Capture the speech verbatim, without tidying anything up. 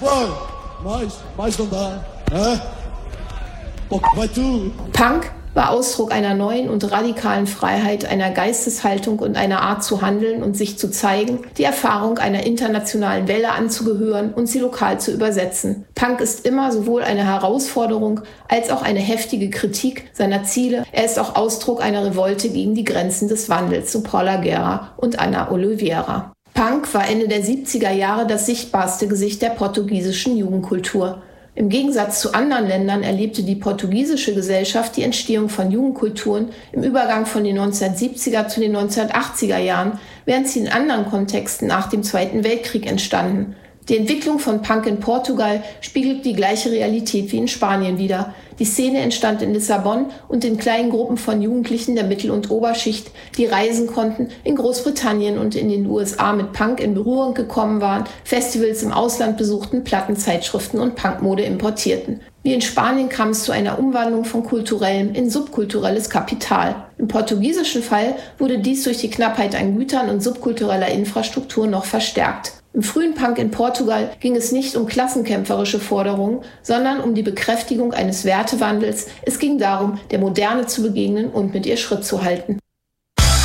Vai, mais, mais não dá. Hä? Vai tu. Punk war Ausdruck einer neuen und radikalen Freiheit, einer Geisteshaltung und einer Art zu handeln und sich zu zeigen, die Erfahrung einer internationalen Welle anzugehören und sie lokal zu übersetzen. Punk ist immer sowohl eine Herausforderung als auch eine heftige Kritik seiner Ziele. Er ist auch Ausdruck einer Revolte gegen die Grenzen des Wandels, so Paula Guerra und Ana Oliveira. Punk war Ende der siebziger Jahre das sichtbarste Gesicht der portugiesischen Jugendkultur. Im Gegensatz zu anderen Ländern erlebte die portugiesische Gesellschaft die Entstehung von Jugendkulturen im Übergang von den neunzehnhundertsiebziger zu den neunzehnhundertachtziger Jahren, während sie in anderen Kontexten nach dem Zweiten Weltkrieg entstanden. Die Entwicklung von Punk in Portugal spiegelt die gleiche Realität wie in Spanien wider. Die Szene entstand in Lissabon und in kleinen Gruppen von Jugendlichen der Mittel- und Oberschicht, die reisen konnten, in Großbritannien und in den U S A mit Punk in Berührung gekommen waren, Festivals im Ausland besuchten, Plattenzeitschriften und Punkmode importierten. Wie in Spanien kam es zu einer Umwandlung von kulturellem in subkulturelles Kapital. Im portugiesischen Fall wurde dies durch die Knappheit an Gütern und subkultureller Infrastruktur noch verstärkt. Im frühen Punk in Portugal ging es nicht um klassenkämpferische Forderungen, sondern um die Bekräftigung eines Wertewandels. Es ging darum, der Moderne zu begegnen und mit ihr Schritt zu halten.